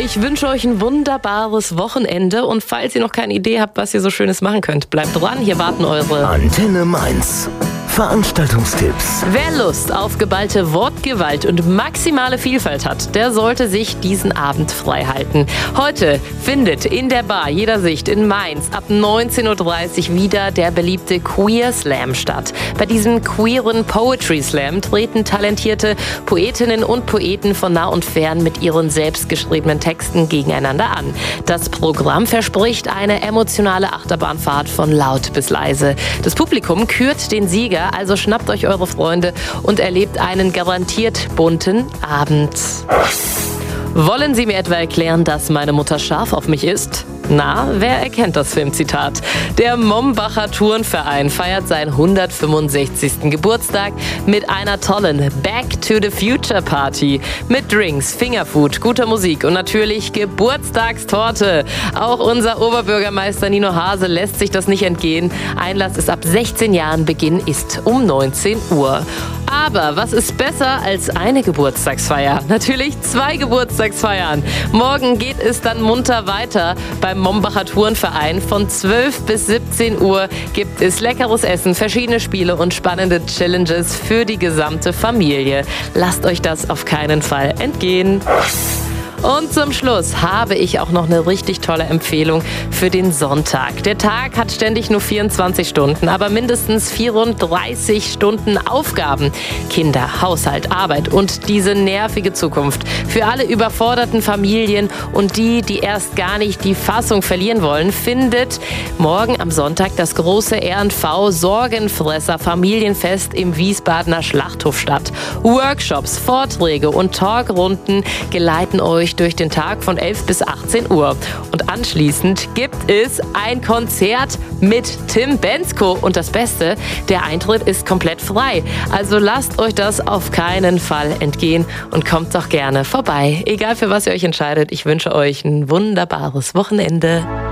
Ich wünsche euch ein wunderbares Wochenende und falls ihr noch keine Idee habt, was ihr so Schönes machen könnt, bleibt dran, hier warten eure Antenne Mainz. Veranstaltungstipps. Wer Lust auf geballte Wortgewalt und maximale Vielfalt hat, der sollte sich diesen Abend frei halten. Heute findet in der Bar Jeder Sicht in Mainz ab 19.30 Uhr wieder der beliebte Queer Slam statt. Bei diesem queeren Poetry Slam treten talentierte Poetinnen und Poeten von nah und fern mit ihren selbstgeschriebenen Texten gegeneinander an. Das Programm verspricht eine emotionale Achterbahnfahrt von laut bis leise. Das Publikum kürt den Sieger, also schnappt euch eure Freunde und erlebt einen garantiert bunten Abend. Wollen Sie mir etwa erklären, dass meine Mutter scharf auf mich ist? Na, wer erkennt das Filmzitat? Der Mombacher Turnverein feiert seinen 165. Geburtstag mit einer tollen Back to the Future Party. Mit Drinks, Fingerfood, guter Musik und natürlich Geburtstagstorte. Auch unser Oberbürgermeister Nino Hase lässt sich das nicht entgehen. Einlass ist ab 16 Jahren, Beginn ist um 19 Uhr. Aber was ist besser als eine Geburtstagsfeier? Natürlich 2 Geburtstagsfeiern. Morgen geht es dann munter weiter. Beim Mombacher Turnverein von 12 bis 17 Uhr gibt es leckeres Essen, verschiedene Spiele und spannende Challenges für die gesamte Familie. Lasst euch das auf keinen Fall entgehen. Und zum Schluss habe ich auch noch eine richtig tolle Empfehlung für den Sonntag. Der Tag hat ständig nur 24 Stunden, aber mindestens 34 Stunden Aufgaben. Kinder, Haushalt, Arbeit und diese nervige Zukunft. Für alle überforderten Familien und die erst gar nicht die Fassung verlieren wollen, findet morgen am Sonntag das große R&V Sorgenfresser Familienfest im Wiesbadener Schlachthof statt. Workshops, Vorträge und Talkrunden geleiten euch durch den Tag von 11 bis 18 Uhr. Und anschließend gibt es ein Konzert mit Tim Bendzko. Und das Beste, der Eintritt ist komplett frei. Also lasst euch das auf keinen Fall entgehen und kommt doch gerne vorbei. Egal für was ihr euch entscheidet, ich wünsche euch ein wunderbares Wochenende.